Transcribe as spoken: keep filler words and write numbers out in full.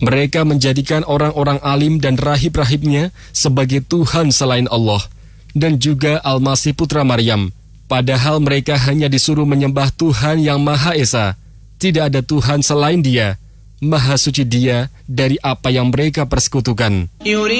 Mereka menjadikan orang-orang alim dan rahib-rahibnya sebagai Tuhan selain Allah, dan juga Al-Masih putra Maryam. Padahal mereka hanya disuruh menyembah Tuhan yang Maha Esa. Tidak ada Tuhan selain Dia. Maha suci Dia dari apa yang mereka persekutukan.